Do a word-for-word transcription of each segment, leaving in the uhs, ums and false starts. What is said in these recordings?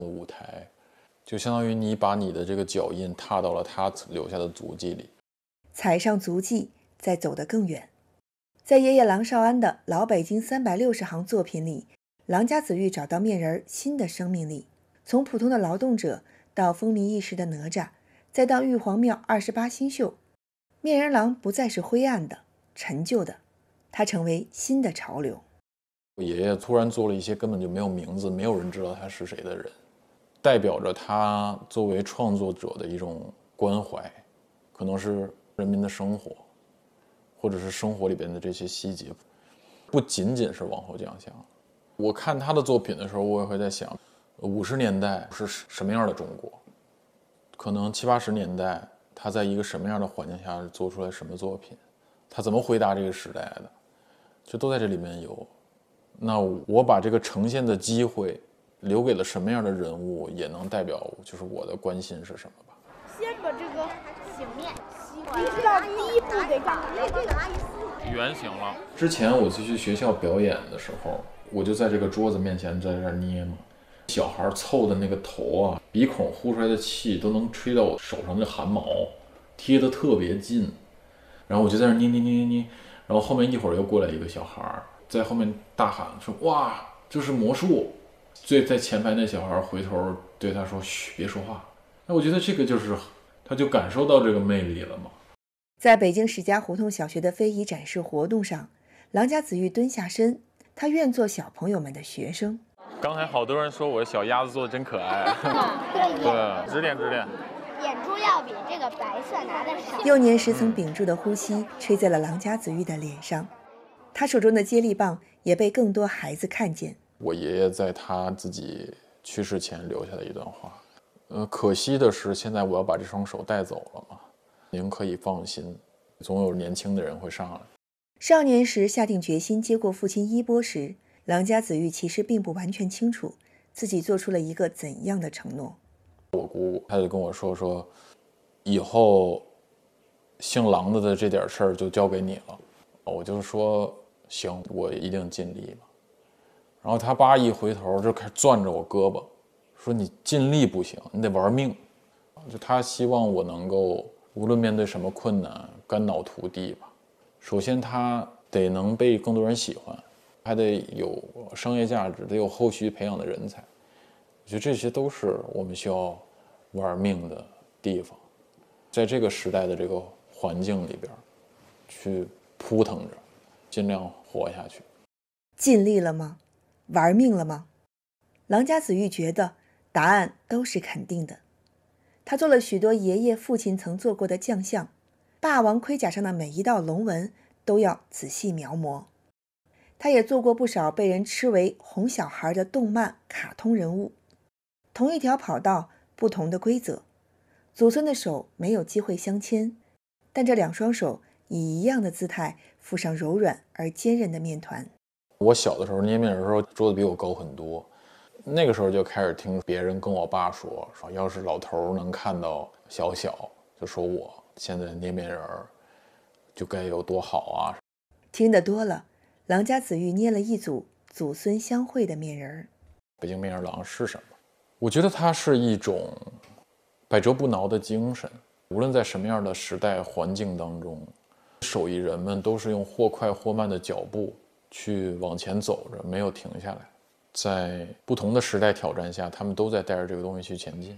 舞台，就相当于你把你的这个脚印踏到了他留下的足迹里， 踩上足迹，再走得更远。在爷爷郎绍安的老北京三百六十行作品里，郎家子玉找到面人新的生命力，从普通的劳动者到风靡一时的哪吒，再到玉皇庙二十八星宿，面人郎不再是灰暗的、陈旧的，它成为新的潮流。 我爷爷突然做了一些根本就没有名字、没有人知道他是谁的人，代表着他作为创作者的一种关怀，可能是人民的生活，或者是生活里边的这些细节，不仅仅是王侯将相。我看他的作品的时候，我也会在想，五十年代是什么样的中国？可能七八十年代他在一个什么样的环境下做出来什么作品？他怎么回答这个时代的？就都在这里面有。那我把这个呈现的机会留给了什么样的人物，也能代表就是我的关心是什么吧。 先把这个醒面，你知道第一步得干嘛？ 圆形了。之前我去学校表演的时候，我就在这个桌子面前在这儿捏嘛，小孩凑的那个头啊，鼻孔呼出来的气都能吹到我手上的汗毛，贴得特别近。然后我就在那捏捏捏捏捏，然后后面一会儿又过来一个小孩，在后面大喊说：“哇，这是魔术！”最在前排那小孩回头对他说：“嘘，别说话。”那我觉得这个就是，他就感受到这个魅力了嘛。 在北京史家胡同小学的非遗展示活动上，郎家子玉蹲下身，他愿做小朋友们的学生。 刚才好多人说我的小鸭子做的真可爱，对，指点指点。 眼珠要比这个白色拿的少。 幼年时曾屏住的呼吸吹在了郎家子玉的脸上，他手中的接力棒也被更多孩子看见。 我爷爷在他自己去世前留下的一段话，呃，可惜的是现在我要把这双手带走了嘛，您可以放心，总有年轻的人会上来。 少年时下定决心接过父亲衣钵时，郎家子玉其实并不完全清楚自己做出了一个怎样的承诺。 我姑她就跟我说说，以后姓郎的的这点事儿就交给你了。我就说行，我一定尽力嘛。然后他爸一回头就开始攥着我胳膊，说你尽力不行，你得玩命。就他希望我能够无论面对什么困难，肝脑涂地吧。首先他得能被更多人喜欢，还得有商业价值，得有后续培养的人才。我觉得这些都是我们需要玩命的地方，在这个时代的这个环境里边去扑腾着，尽量活下去。 尽力了吗？玩命了吗？郎家子玉觉得答案都是肯定的。他做了许多爷爷父亲曾做过的将相，霸王盔甲上的每一道龙纹都要仔细描摹。他也做过不少被人吃为哄小孩的动漫卡通人物。同一条跑道，不同的规则，祖孙的手没有机会相牵，但这两双手以一样的姿态附上柔软而坚韧的面团。 我小的时候捏面人的时候，桌子比我高很多，那个时候就开始听别人跟我爸说，说要是老头能看到小小，就说我现在捏面人就该有多好啊。 听得多了，郎家子玉捏了一组祖孙相会的面人。 北京面人郎是什么？我觉得它是一种百折不挠的精神，无论在什么样的时代环境当中，手艺人们都是用或快或慢的脚步去往前走着，没有停下来。在不同的时代挑战下，他们都在带着这个东西去前进。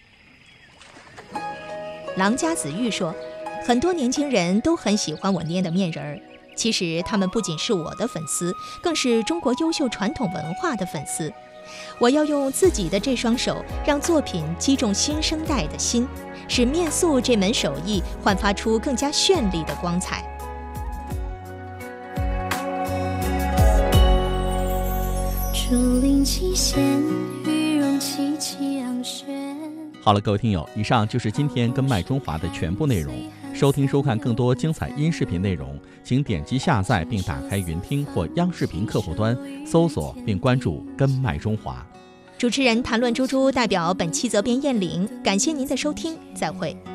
郎家子玉说，很多年轻人都很喜欢我捏的面人儿，其实他们不仅是我的粉丝，更是中国优秀传统文化的粉丝。我要用自己的这双手，让作品击中新生代的心，使面塑这门手艺焕发出更加绚丽的光彩。 竹林七贤，玉容凄凄昂轩。 好了，各位听友，以上就是今天跟麦中华的全部内容。收听收看更多精彩音视频内容，请点击下载并打开云听或央视频客户端，搜索并关注跟麦中华。 主持人谭论珠珠代表本期责编燕玲，感谢您的收听，再会。